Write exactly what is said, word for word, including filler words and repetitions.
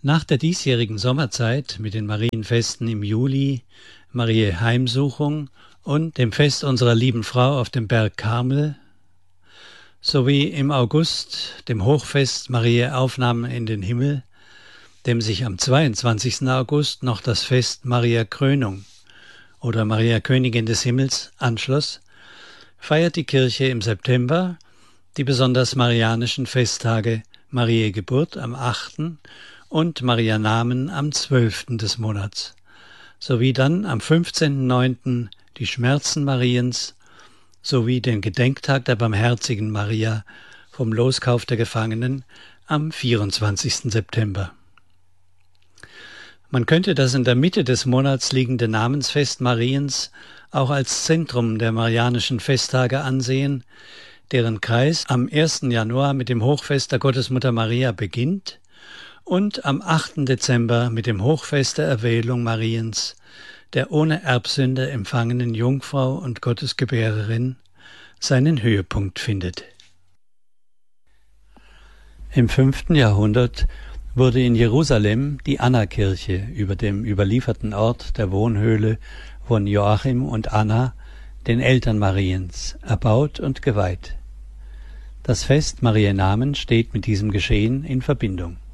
Nach der diesjährigen Sommerzeit mit den Marienfesten im Juli, Mariä Heimsuchung und dem Fest unserer lieben Frau auf dem Berg Karmel sowie im August dem Hochfest Mariä Aufnahme in den Himmel, dem sich am zweiundzwanzigsten August noch das Fest Mariä Krönung oder Maria Königin des Himmels anschloss, feiert die Kirche im September die besonders marianischen Festtage Mariä Geburt am achten und Marianamen am zwölften des Monats, sowie dann am fünfzehnten neunten die Schmerzen Mariens sowie den Gedenktag der Barmherzigen Maria vom Loskauf der Gefangenen am vierundzwanzigsten September. Man könnte das in der Mitte des Monats liegende Namensfest Mariens auch als Zentrum der marianischen Festtage ansehen, deren Kreis am ersten Januar mit dem Hochfest der Gottesmutter Maria beginnt und am achten Dezember mit dem Hochfest der Erwählung Mariens, der ohne Erbsünde empfangenen Jungfrau und Gottesgebärerin, seinen Höhepunkt findet. Im fünften Jahrhundert wurde in Jerusalem die Anna-Kirche über dem überlieferten Ort der Wohnhöhle von Joachim und Anna, den Eltern Mariens, erbaut und geweiht. Das Fest Mariä Namen steht mit diesem Geschehen in Verbindung.